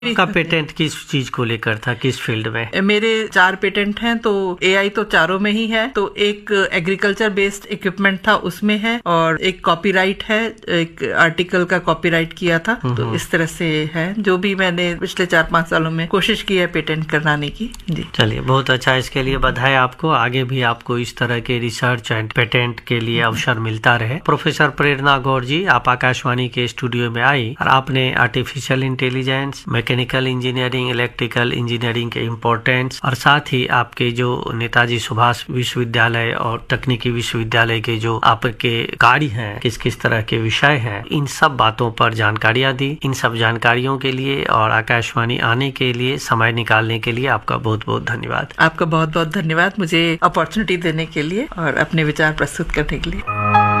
आपका पेटेंट किस चीज को लेकर था, किस फील्ड में? मेरे 4 पेटेंट हैं, तो एआई तो चारों में ही है। तो एक एग्रीकल्चर बेस्ड इक्विपमेंट था, उसमें है, और एक कॉपीराइट है, एक आर्टिकल का कॉपीराइट किया था। तो इस तरह से है जो भी मैंने पिछले 4-5 सालों में कोशिश की है पेटेंट कराने की। जी चलिए, बहुत अच्छा, इसके लिए बधाई आपको। आगे भी आपको इस तरह के रिसर्च एंड पेटेंट के लिए अवसर मिलता रहे। प्रोफेसर प्रेरणा गौर जी, आप आकाशवाणी के स्टूडियो में आई और आपने artificial intelligence, mechanical engineering, electrical engineering के इम्पोर्टेंस और साथ ही आपके जो नेताजी सुभाष विश्वविद्यालय और तकनीकी विश्वविद्यालय के जो आपके कार्य हैं, किस किस तरह के विषय हैं, इन सब बातों पर जानकारियां दी। इन सब जानकारियों के लिए और आकाशवाणी आने के लिए, समय निकालने के लिए आपका बहुत बहुत धन्यवाद। आपका बहुत बहुत धन्यवाद मुझे अपॉर्चुनिटी देने के लिए और अपने विचार प्रस्तुत करने के लिए।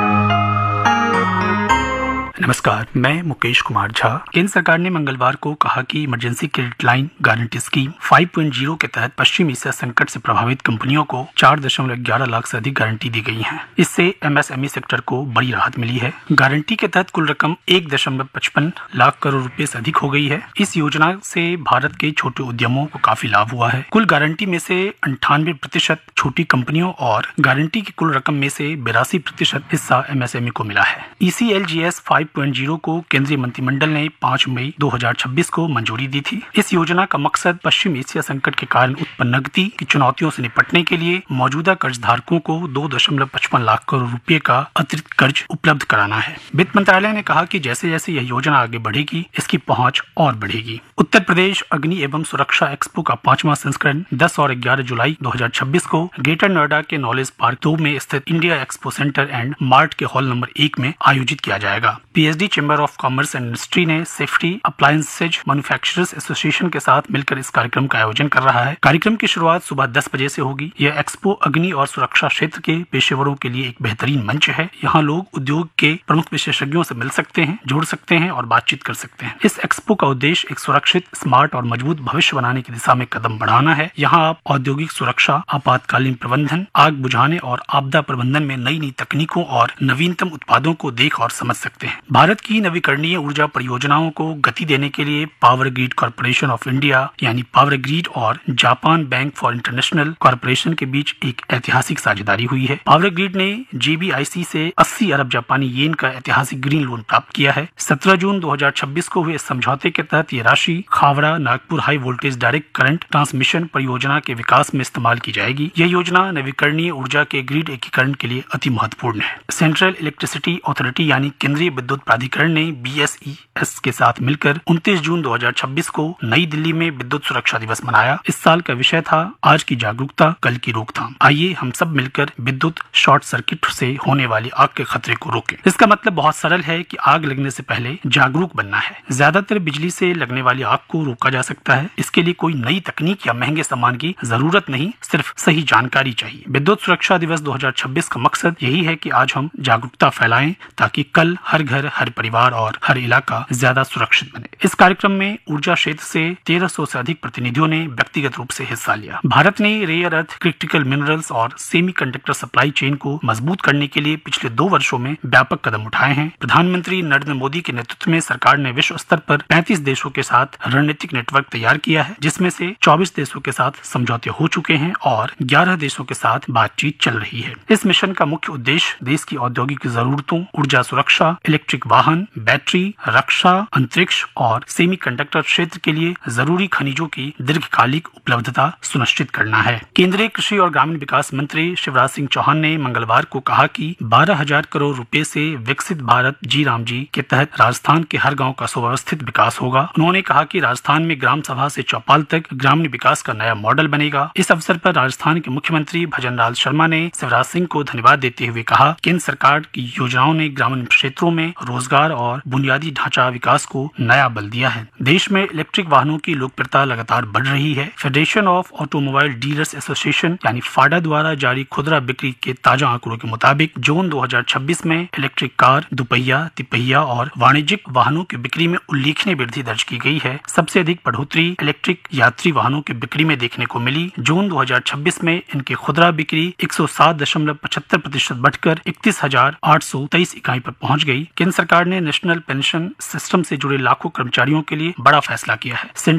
नमस्कार, मैं मुकेश कुमार झा। केंद्र सरकार ने मंगलवार को कहा कि emergency credit line guarantee scheme 5.0 के तहत पश्चिम एशिया संकट से प्रभावित कंपनियों को 4.11 लाख से अधिक गारंटी दी गई है। इससे एमएसएमई सेक्टर को बड़ी राहत मिली है। गारंटी के तहत कुल रकम 1.55 लाख करोड़ रुपए से अधिक हो गई है। इस योजना से भारत के छोटे उद्यमों को काफी लाभ हुआ है। कुल गारंटी में से 98% छोटी कंपनियों और गारंटी की कुल रकम में से 82% हिस्सा एमएसएमई को मिला है। ECLGS 5.0 को केंद्रीय मंत्रिमंडल ने 5 मई 2026 को मंजूरी दी थी। इस योजना का मकसद पश्चिम एशिया संकट के कारण उत्पन्न नकदी की चुनौतियों से निपटने के लिए मौजूदा कर्जधारकों को 2.55 लाख करोड़ रुपए का अतिरिक्त कर्ज उपलब्ध कराना है। वित्त मंत्रालय ने कहा कि जैसे जैसे यह योजना आगे बढ़ेगी, इसकी पहुंच और बढ़ेगी। उत्तर प्रदेश अग्नि एवं सुरक्षा एक्सपो का 5वां संस्करण 10 और 11 जुलाई 2026 को ग्रेटर नोएडा के नॉलेज पार्क 2 में स्थित India expo centre and mart के हॉल नंबर 1 में आयोजित किया जाएगा। PhD chamber of commerce and industry ने सेफ्टी अप्लायंसेज मैन्युफैक्चरर्स एसोसिएशन के साथ मिलकर इस कार्यक्रम का आयोजन कर रहा है। कार्यक्रम की शुरुआत सुबह 10 बजे से होगी। यह एक्सपो अग्नि और सुरक्षा क्षेत्र के पेशेवरों के लिए एक बेहतरीन मंच है। यहाँ लोग उद्योग के प्रमुख विशेषज्ञों से मिल सकते हैं, जुड़ सकते हैं और बातचीत कर सकते हैं। इस एक्सपो का उद्देश्य एक सुरक्षित, स्मार्ट और मजबूत भविष्य बनाने की दिशा में कदम बढ़ाना है। यहाँ आप औद्योगिक सुरक्षा, आपातकालीन प्रबंधन, आग बुझाने और आपदा प्रबंधन में नई नई तकनीकों और नवीनतम उत्पादों को देख और समझ सकते हैं। भारत की नवीकरणीय ऊर्जा परियोजनाओं को गति देने के लिए power grid corporation of India यानी पावर ग्रिड और Japan bank for international corporation के बीच एक ऐतिहासिक साझेदारी हुई है। पावर ग्रिड ने JBIC से 80 अरब जापानी येन का ऐतिहासिक ग्रीन लोन प्राप्त किया है। 17 जून 2026 को हुए इस समझौते के तहत ये राशि Khavda Nagpur high voltage direct current transmission परियोजना के विकास में इस्तेमाल की जाएगी। यह योजना नवीकरणीय ऊर्जा के ग्रिड एकीकरण के लिए अति महत्वपूर्ण है। सेंट्रल इलेक्ट्रिसिटी अथॉरिटी यानी केंद्रीय विद्युत प्राधिकरण ने BSES के साथ मिलकर 29 जून 2026 को नई दिल्ली में विद्युत सुरक्षा दिवस मनाया। इस साल का विषय था आज की जागरूकता, कल की रोकथाम। आइए हम सब मिलकर विद्युत शॉर्ट सर्किट से होने वाली आग के खतरे को रोकें। इसका मतलब बहुत सरल है कि आग लगने से पहले जागरूक बनना है। ज्यादातर बिजली से लगने वाली आग को रोका जा सकता है। इसके लिए कोई नई तकनीक या महंगे सामान की जरूरत नहीं, सिर्फ सही जानकारी चाहिए। विद्युत सुरक्षा दिवस 2026 का मकसद यही है कि आज हम जागरूकता फैलाएं ताकि कल हर घर, हर परिवार और हर इलाका ज्यादा सुरक्षित बने। इस कार्यक्रम में ऊर्जा क्षेत्र से 1300 से अधिक प्रतिनिधियों ने व्यक्तिगत रूप से हिस्सा लिया। भारत ने रेयर अर्थ, क्रिटिकल मिनरल्स और सेमीकंडक्टर सप्लाई चेन को मजबूत करने के लिए पिछले 2 वर्षों में व्यापक कदम उठाए हैं। प्रधानमंत्री नरेंद्र मोदी के नेतृत्व में सरकार ने विश्व स्तर पर 35 देशों के साथ रणनीतिक नेटवर्क तैयार किया है, जिसमें से 24 देशों के साथ समझौते हो चुके हैं और 11 देशों के साथ बातचीत चल रही है। इस मिशन का मुख्य उद्देश्य देश की औद्योगिक जरूरतों, ऊर्जा सुरक्षा, इलेक्ट्रिक वाहन, बैटरी, रक्षा, अंतरिक्ष और सेमीकंडक्टर क्षेत्र के लिए जरूरी खनिजों की दीर्घकालिक उपलब्धता सुनिश्चित करना है। केंद्रीय कृषि और ग्रामीण विकास मंत्री शिवराज सिंह चौहान ने मंगलवार को कहा कि 12,000 करोड़ रुपए से विकसित भारत जी राम जी के तहत राजस्थान के हर गांव का सुव्यवस्थित विकास होगा। उन्होंने कहा कि राजस्थान में ग्राम सभा से चौपाल तक ग्रामीण विकास का नया मॉडल बनेगा। इस अवसर पर राजस्थान के मुख्यमंत्री भजनलाल शर्मा ने शिवराज सिंह को धन्यवाद देते हुए कहा, केंद्र सरकार की योजनाओं ने ग्रामीण क्षेत्रों में रोजगार और बुनियादी ढांचा विकास को नया बल दिया है। देश में इलेक्ट्रिक वाहनों की लोकप्रियता लगातार बढ़ रही है। Federation of automobile dealers association यानी फाडा द्वारा जारी खुदरा बिक्री के ताजा आंकड़ों के मुताबिक जून 2026 में इलेक्ट्रिक कार, दुपहिया, तिपहिया और वाणिज्यिक वाहनों की बिक्री में उल्लेखनीय वृद्धि दर्ज की गई है। सबसे अधिक बढ़ोतरी इलेक्ट्रिक यात्री वाहनों की बिक्री में देखने को मिली। जून 2026 में इनकी खुदरा बिक्री 107.75% बढ़कर 31,823 इकाई पर पहुंच गई। केंद्र केंद्र सरकार ने नेशनल पेंशन सिस्टम से जुड़े लाखों कर्मचारियों के लिए बड़ा फैसला किया है।